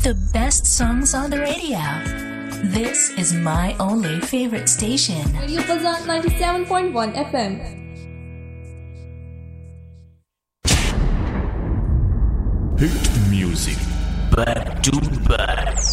The best songs on the radio. This is my only favorite station. Radio Fazan 97.1 FM. Hit music back to back.